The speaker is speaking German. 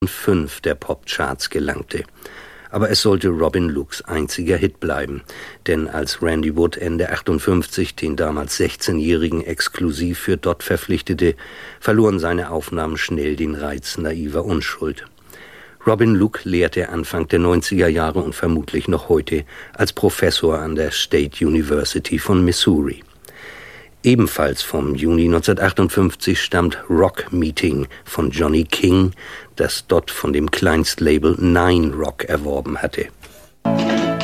5 der Popcharts gelangte. Aber es sollte Robin Lookes einziger Hit bleiben, denn als Randy Wood Ende 58 den damals 16-Jährigen exklusiv für Dot verpflichtete, verloren seine Aufnahmen schnell den Reiz naiver Unschuld. Robin Looke lehrte Anfang der 90er Jahre und vermutlich noch heute als Professor an der State University von Missouri. Ebenfalls vom Juni 1958 stammt Rock Meeting von Johnny King, das Dot von dem Kleinstlabel Nine Rock erworben hatte.